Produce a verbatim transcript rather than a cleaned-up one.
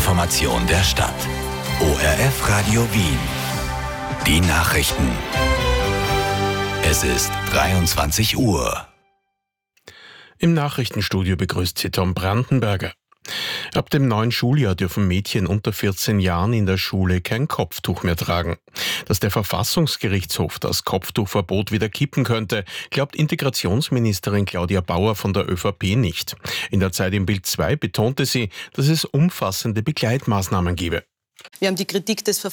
Information der Stadt. O R F Radio Wien. Die Nachrichten. Es ist dreiundzwanzig Uhr. Im Nachrichtenstudio begrüßt Sie Tom Brandenberger. Ab dem neuen Schuljahr dürfen Mädchen unter vierzehn Jahren in der Schule kein Kopftuch mehr tragen. Dass der Verfassungsgerichtshof das Kopftuchverbot wieder kippen könnte, glaubt Integrationsministerin Claudia Bauer von der ÖVP nicht. In der Zeit im Bild zwei betonte sie, dass es umfassende Begleitmaßnahmen gebe. Wir haben die Kritik des